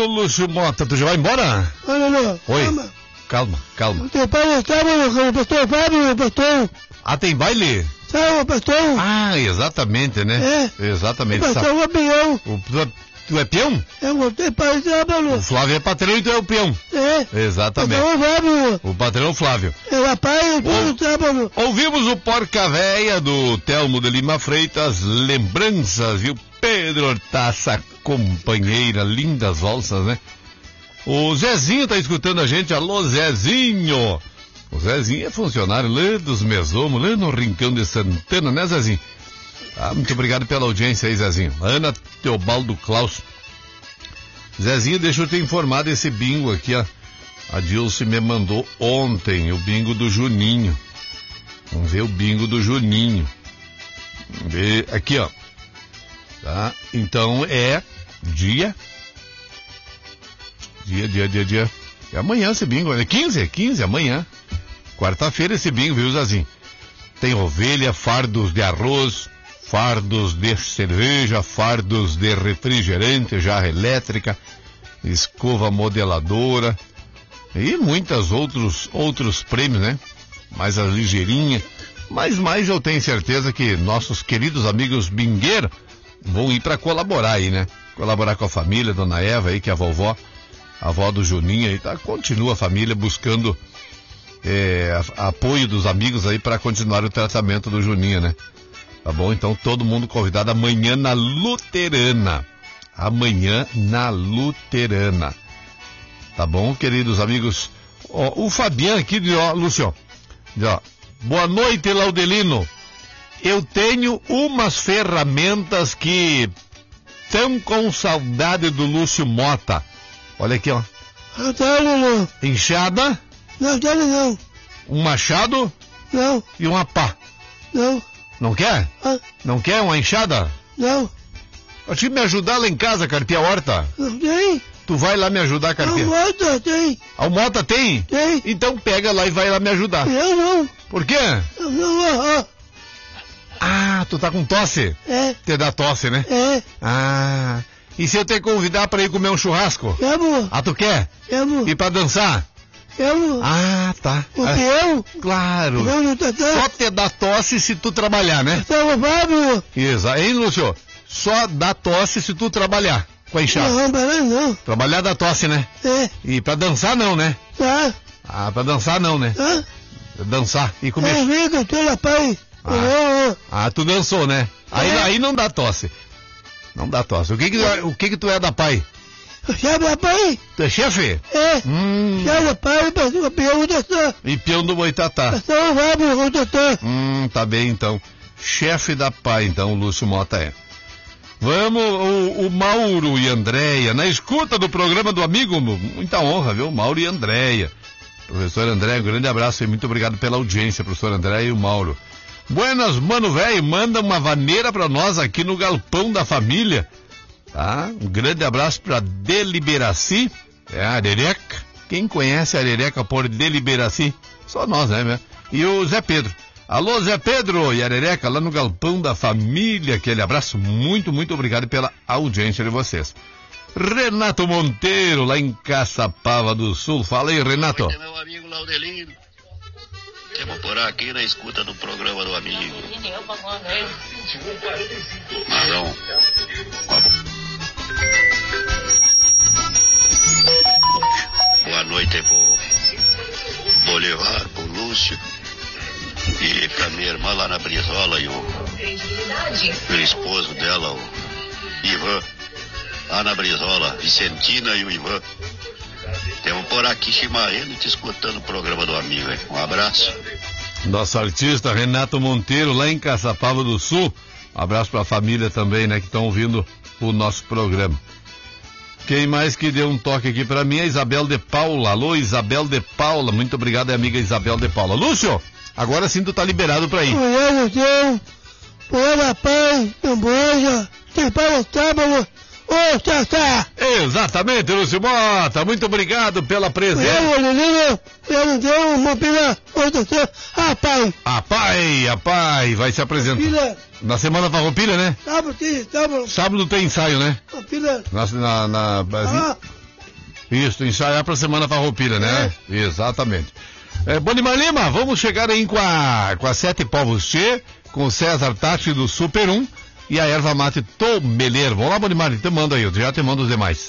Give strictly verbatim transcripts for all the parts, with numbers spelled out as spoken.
Lúcio Mota, tu já vai embora? Olha, não. Oi. Calma. Calma, calma. Teu pai não estava, o pastor Fábio, o pastor. Ah, tem baile? Sabe, o pastor? Ah, exatamente, né? É. Exatamente. O pastor é o peão. O, tu, tu é peão? É o teu pai, sabe, O Flávio é patrão e tu é o peão. É. Exatamente. O pastor Fábio. O patrão é o Flávio. É o pai, o tudo sábado. Ouvimos o Porca Véia do Telmo de Lima Freitas, lembranças, e o Pedro Hortaça, companheira, lindas valsas, né? O Zezinho tá escutando a gente. Alô, Zezinho! O Zezinho é funcionário lá dos Mesomos, lá no Rincão de Santana, né, Zezinho? Ah, muito obrigado pela audiência aí, Zezinho. Ana Teobaldo Klaus. Zezinho, deixa eu te informar desse bingo aqui, ó. A Dilce me mandou ontem o bingo do Juninho. Vamos ver o bingo do Juninho. Vamos ver aqui, ó. Tá? Então é dia... Dia, dia, dia, dia. É amanhã esse bingo, é quinze, quinze, amanhã. Quarta-feira esse bingo, viu, Zazinho? Tem ovelha, fardos de arroz, fardos de cerveja, fardos de refrigerante, jarra elétrica, escova modeladora e muitos outros, outros prêmios, né? Mais a ligeirinha. Mas mais eu tenho certeza que nossos queridos amigos bingueiros vão ir para colaborar aí, né? Colaborar com a família, dona Eva aí, que é a vovó. A avó do Juninho aí, tá? Continua a família buscando é, a, a apoio dos amigos aí para continuar o tratamento do Juninho, né? Tá bom? Então todo mundo convidado amanhã na Luterana. Amanhã na Luterana. Tá bom, queridos amigos? Ó, o Fabiano aqui, ó, Lúcio, ó, boa noite, Laudelino. Eu tenho umas ferramentas que estão com saudade do Lúcio Mota. Olha aqui, ó. Não tenho, não. Enxada? Não tenho, não. Um machado? Não. E uma pá? Não. Não quer? Ah. Não quer uma enxada? Não. Eu te me ajudar lá em casa, carpir a horta. Não tem. Tu vai lá me ajudar, carpir. Não, Mota tem. A Mota tem? Tem. Então pega lá e vai lá me ajudar. Eu não. Por quê? Eu não, ah, Ah, tu tá com tosse? É. Te dá tosse, né? É. Ah... E se eu te convidar pra ir comer um churrasco? Quero. Ah, tu quer? Quero. E pra dançar? Quero. Ah, tá. O Ah, peão. claro. O peão não tá tão. Só te dá tosse se tu trabalhar, né? Estava Fábio. Exato. Hein, Lúcio? Só dá tosse se tu trabalhar com a enxada. Não, para não. Trabalhar dá tosse, né? É. E pra dançar não, né? Tá. Ah, pra dançar não, né? Tá. Dançar e comer. Eu vi que eu tô na pai. Ah. Ah, tu dançou, né? Aí, É. aí não dá tosse. Não dá tosse. O que que, tu é- o que que tu é da pai? Chefe da pai? Tu é chefe? É. Hum. Chefe da pai, o peão da sua. E peão do Boitatá. Estava Fábio, o doutor. Hum, tá bem então. Chefe da pai, então, o Lúcio Mota é. Vamos, o, o Mauro e Andréia, na escuta do programa do amigo, muita honra, viu? Mauro e Andréia. Professor André, um grande abraço e muito obrigado pela audiência, professor André e o Mauro. Buenas, mano, velho, manda uma vaneira pra nós aqui no Galpão da Família, tá? Um grande abraço pra Deliberaci, é a Arereca. Quem conhece a Arereca por Deliberaci? Só nós, né, meu? E o Zé Pedro. Alô, Zé Pedro e Arereca, lá no Galpão da Família, aquele abraço, muito, muito obrigado pela audiência de vocês. Renato Monteiro, lá em Caçapava do Sul. Fala aí, Renato. Boa noite, meu amigo Laudelino. Temos por aqui na escuta do programa do amigo. Marrom. Boa noite pro Bolivar, pro Lúcio. E pra minha irmã lá na Brizola e o, o esposo dela, o Ivan. Lá na Brizola, Vicentina e o Ivan. Temos por aqui chimarrando e te escutando o programa do amigo, hein? Um abraço. Nosso artista Renato Monteiro, lá em Caçapava do Sul. Um abraço pra família também, né, que estão ouvindo o nosso programa. Quem mais que deu um toque aqui pra mim é Isabel de Paula. Alô, Isabel de Paula. Muito obrigado, amiga Isabel de Paula. Lúcio, agora sim tu tá liberado pra ir. Olha, Deus. Olha, pai. Amboja. Tem para o sábado. Ô, Tata! Exatamente, Lúcio Mota. Muito obrigado pela presença. Eu, Lelino, eu não deu uma pila. Ô, Tata. Ah, pai. A pai, a pai, vai se apresentar. Pila. Na semana Farroupilha, né? Sábado, tem, sábado. Sábado tem ensaio, né? Uma pila. Na, na, na, Ah, Isso, ensaiar pra Semana Farroupilha, né? É. Exatamente. É, Bonimar Lima, vamos chegar aí com a, com a Sete Povos Tchê, com o César Tati do Super um e a erva mate Tomeleiro. Vamos lá, Bonimar, então manda aí, eu já te mando os demais.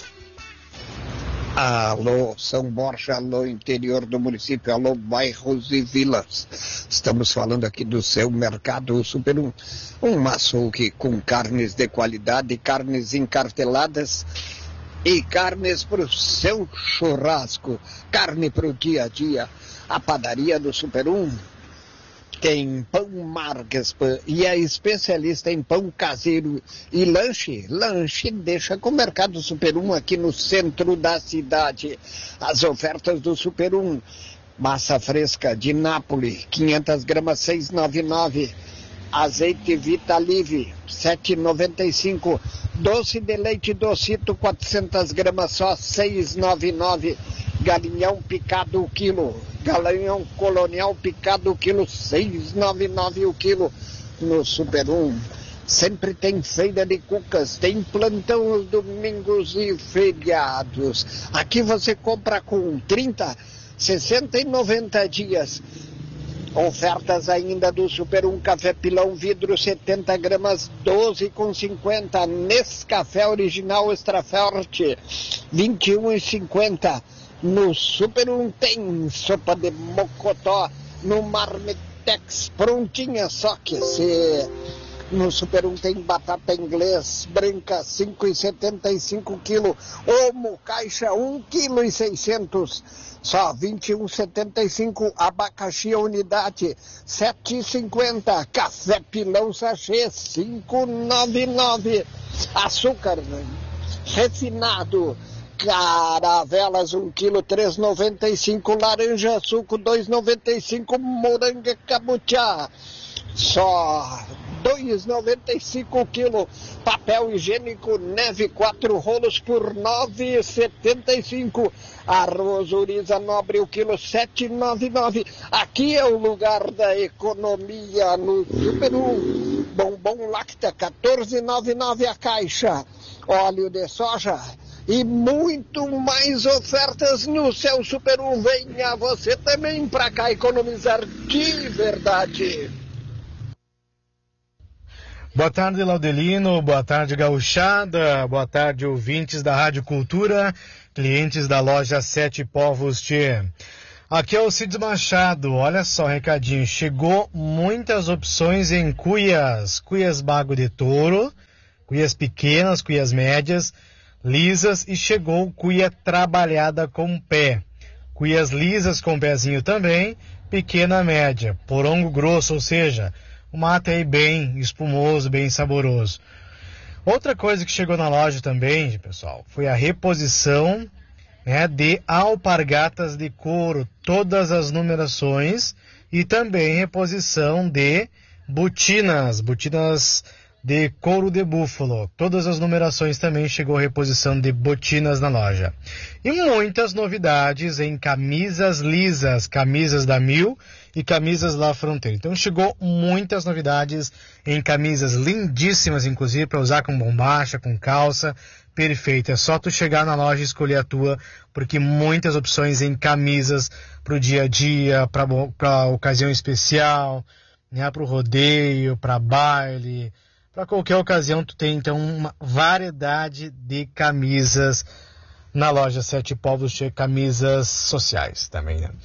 Alô, São Borja, alô, interior do município, alô, bairros e vilas. Estamos falando aqui do seu mercado Super um. Um açougue com carnes de qualidade, carnes encarteladas e carnes para o seu churrasco, carne para o dia a dia. A padaria do Super um tem pão Marques e é especialista em pão caseiro e lanche. Lanche deixa com o mercado Super um aqui no centro da cidade. As ofertas do Super um: massa fresca de Nápoles, quinhentas gramas, seis reais e noventa e nove centavos. Azeite Vitalive, sete reais e noventa e cinco centavos. Doce de leite Docito, quatrocentas gramas, só seis reais e noventa e nove centavos. Galinhão picado o quilo. Galinhão colonial picado o quilo, seis reais e noventa e nove centavos o quilo. No Super um sempre tem feira de cucas, tem plantão os domingos e feriados. Aqui você compra com trinta, sessenta e noventa dias. Ofertas ainda do Super um: café pilão vidro setenta gramas, doze reais e cinquenta centavos. Nescafé original extra forte, vinte e um reais e cinquenta centavos. No Super um tem sopa de mocotó no Marmitex prontinha, só que se... No Super um tem batata inglês branca, cinco reais e setenta e cinco quilos. Omo caixa, um vírgula seiscentos quilos, só vinte e um reais e setenta e cinco centavos. Abacaxi a unidade, sete reais e cinquenta centavos. Café pilão sachê, cinco reais e noventa e nove centavos. Açúcar refinado, caravelas, um quilo, três reais e noventa e cinco centavos. Laranja suco, dois reais e noventa e cinco centavos. Moranga cabuchá, só dois reais e noventa e cinco centavos quilo. Papel higiênico Neve, quatro rolos por nove reais e setenta e cinco centavos. Arroz Uriza Nobre, o quilo, sete reais e noventa e nove centavos. Aqui é o lugar da economia no Super um. Bombom Lacta, quatorze reais e noventa e nove centavos a caixa. Óleo de soja e muito mais ofertas no seu Super um. Venha você também pra cá economizar de verdade. Boa tarde, Laudelino, boa tarde, gauchada, boa tarde, ouvintes da Rádio Cultura, clientes da loja Sete Povos Tchê. Aqui é o Cides Machado, olha só o recadinho, chegou muitas opções em cuias, cuias bago de touro, cuias pequenas, cuias médias, lisas, e chegou cuia trabalhada com pé, cuias lisas com pezinho também, pequena, média, porongo grosso, ou seja, o mate aí bem espumoso, bem saboroso. Outra coisa que chegou na loja também, pessoal, foi a reposição, né, de alpargatas de couro, todas as numerações, e também reposição de botinas, botinas de couro de búfalo. Todas as numerações também chegou a reposição de botinas na loja. E muitas novidades em camisas lisas, camisas da Mil e camisas La Fronteira. Então chegou muitas novidades em camisas lindíssimas, inclusive para usar com bombacha, com calça, perfeito. É só tu chegar na loja e escolher a tua, porque muitas opções em camisas para o dia a dia, para ocasião especial, né, para o rodeio, para baile, para qualquer ocasião tu tem então uma variedade de camisas na loja Sete Povos, de camisas sociais também, né?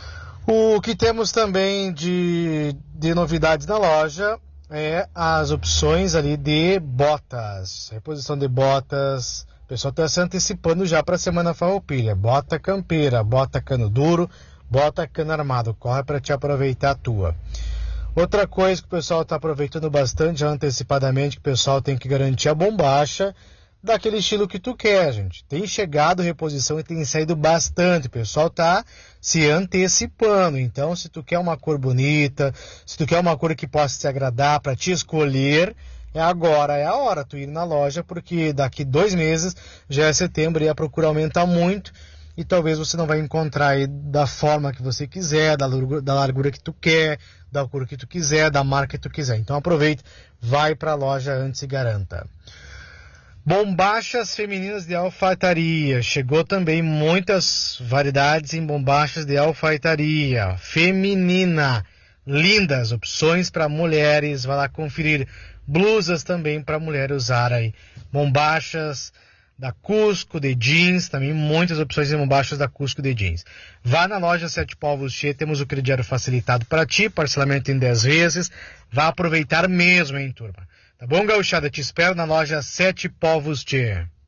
O que temos também de, de novidades na loja é as opções ali de botas, reposição de botas. O pessoal está se antecipando já para a Semana Farroupilha, bota campeira, bota cano duro, bota cano armado, corre para te aproveitar a tua. Outra coisa que o pessoal está aproveitando bastante já antecipadamente, que o pessoal tem que garantir a bombacha daquele estilo que tu quer, gente. Tem chegado reposição e tem saído bastante. O pessoal está se antecipando. Então, se tu quer uma cor bonita, se tu quer uma cor que possa te agradar para te escolher, é agora, é a hora tu ir na loja, porque daqui dois meses, já é setembro, e a procura aumenta muito. E talvez você não vai encontrar aí da forma que você quiser, da largura, da largura que tu quer, da cor que tu quiser, da marca que tu quiser. Então aproveita, vai para a loja antes e garanta. Bombachas femininas de alfaiataria. Chegou também muitas variedades em bombachas de alfaiataria feminina. Lindas opções para mulheres. Vai lá conferir. Blusas também para mulher usar aí. Bombachas da Cusco de jeans. Também muitas opções de bombachas da Cusco de jeans. Vá na loja Sete Povos Tchê. Temos o crediário facilitado para ti. Parcelamento em dez vezes. Vá aproveitar mesmo, hein, turma. Tá bom, gauchada? Te espero na loja Sete Povos Tchê.